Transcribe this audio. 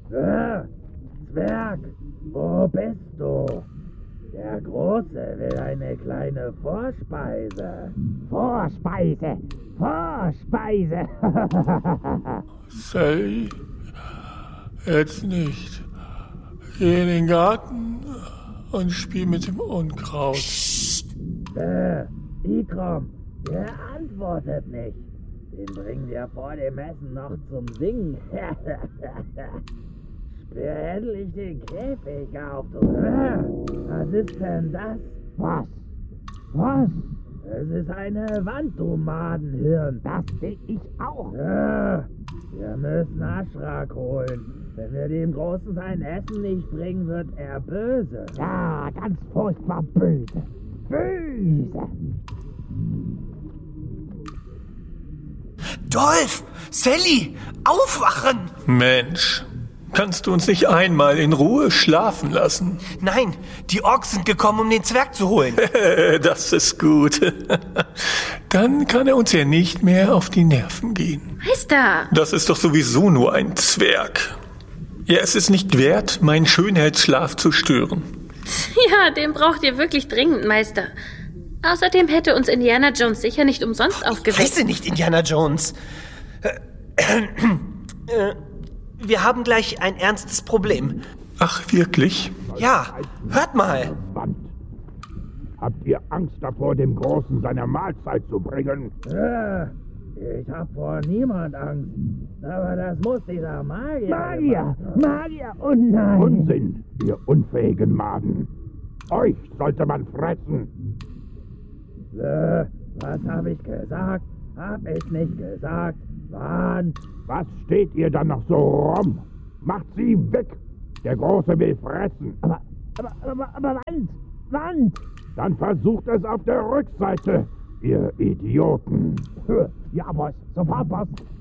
Zwerg, wo bist du? Der Große will eine kleine Vorspeise. Vorspeise! Vorspeise! Sally, jetzt nicht. Geh in den Garten und spiel mit dem Unkraut. Ikrom, der antwortet nicht. Den bringen wir vor dem Essen noch zum Singen. Sperr endlich den Käfig auf. Was ist denn das? Was? Was? Es ist eine Wand, du Madenhirn. Das sehe ich auch. Wir müssen Aschrak holen. Wenn wir dem Großen sein Essen nicht bringen, wird er böse. Ja, ganz furchtbar böse. Böse! Dolph! Sally! Aufwachen! Mensch, kannst du uns nicht einmal in Ruhe schlafen lassen? Nein, die Orks sind gekommen, um den Zwerg zu holen. Das ist gut. Dann kann er uns ja nicht mehr auf die Nerven gehen. Meister! Das ist doch sowieso nur ein Zwerg. Ja, es ist nicht wert, meinen Schönheitsschlaf zu stören. Ja, den braucht ihr wirklich dringend, Meister. Außerdem hätte uns Indiana Jones sicher nicht umsonst aufgeweckt. Ich heiße nicht Indiana Jones. Wir haben gleich ein ernstes Problem. Ach, wirklich? Ja, hört mal. Wand. Habt ihr Angst davor, dem Großen seine Mahlzeit zu bringen? Ich hab vor niemand Angst. Aber das muss dieser Magier. Magier, oh nein! Unsinn, ihr unfähigen Maden. Euch sollte man fressen. Was hab ich gesagt? Hab ich nicht gesagt. Wand. Was steht ihr dann noch so rum? Macht sie weg. Der Große will fressen. Aber Wand! Dann versucht es auf der Rückseite, ihr Idioten. Ja, Boss, sofort, Boss.